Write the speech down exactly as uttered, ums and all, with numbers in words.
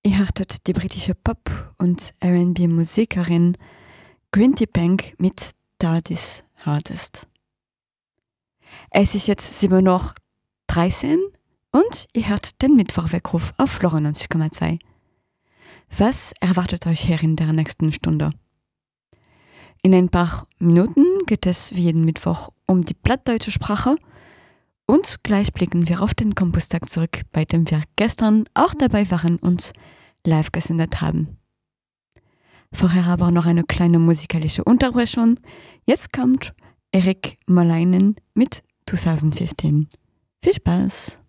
Ihr hörtet die britische Pop- und R and B-Musikerin Greenty Pank mit TARDIS Hardest. Es ist jetzt sieben Uhr dreizehn und ihr hört den Mittwochweckruf auf Flora neunzig Komma zwei. Was erwartet euch hier in der nächsten Stunde? In ein paar Minuten geht es wie jeden Mittwoch um die plattdeutsche Sprache und gleich blicken wir auf den Campustag zurück, bei dem wir gestern auch dabei waren und live gesendet haben. Vorher aber noch eine kleine musikalische Unterbrechung. Jetzt kommt Eric Malainen mit zwanzig fünfzehn. Viel Spaß!